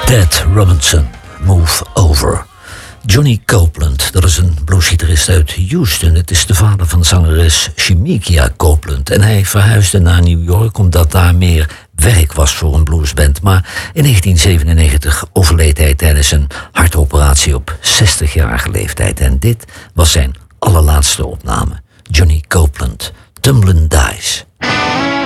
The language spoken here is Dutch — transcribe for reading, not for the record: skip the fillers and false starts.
Ted Robinson, Move Over. Johnny Copeland, dat is een bluesgitarist uit Houston. Het is de vader van zangeres Shemekia Copeland. En hij verhuisde naar New York omdat daar meer werk was voor een bluesband. Maar in 1997 overleed hij tijdens een hartoperatie op 60-jarige leeftijd. En dit was zijn allerlaatste opname. Johnny Copeland, Tumblin' Dice.